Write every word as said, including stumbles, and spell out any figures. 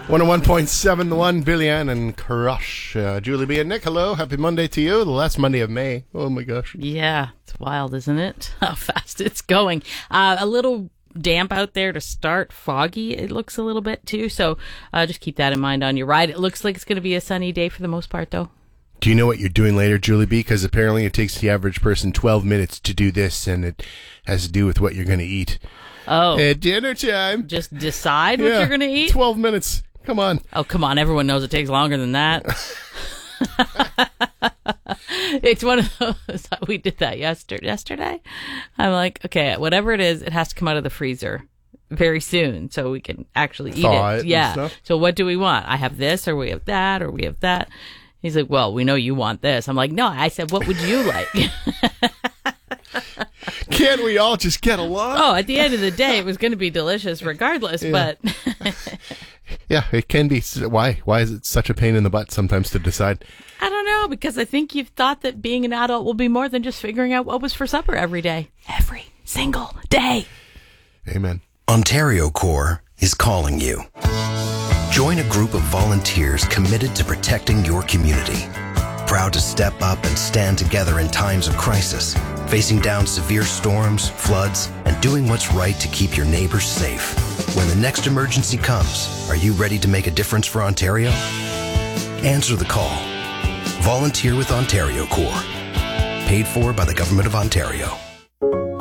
one oh one point seven, The One, Billy Ann and Crush. Uh, Julie B. and Nick, hello. Happy Monday to you. The last Monday of May. Oh, my gosh. Yeah, it's wild, isn't it? How fast it's going. Uh, a little damp out there to start. Foggy, it looks a little bit, too. So uh, just keep that in mind on your ride. It looks like it's going to be a sunny day for the most part, though. Do you know what you're doing later, Julie B? Because apparently it takes the average person twelve minutes to do this, and it has to do with what you're going to eat. Oh. At dinner time. Just decide what Yeah, you're going to eat? twelve minutes. Come on. Oh, come on. Everyone knows it takes longer than that. It's one of those. We did that yesterday. Yesterday, I'm like, okay, whatever it is, it has to come out of the freezer very soon so we can actually eat Thaw it. it and Yeah. stuff. So what do we want? I have this, or we have that, or we have that. He's like, well, we know you want this. I'm like, no. I said, what would you like? Can't we all just get along? Oh, at the end of the day, it was going to be delicious regardless. Yeah. But Yeah, it can be. Why? Why is it such a pain in the butt sometimes to decide? I don't know, because I think you've thought that being an adult will be more than just figuring out what was for supper every day. Every single day. Amen. Ontario Corps is calling you. Join a group of volunteers committed to protecting your community. Proud to step up and stand together in times of crisis, facing down severe storms, floods, and doing what's right to keep your neighbors safe. When the next emergency comes, are you ready to make a difference for Ontario? Answer the call. Volunteer with Ontario Corps. Paid for by the Government of Ontario.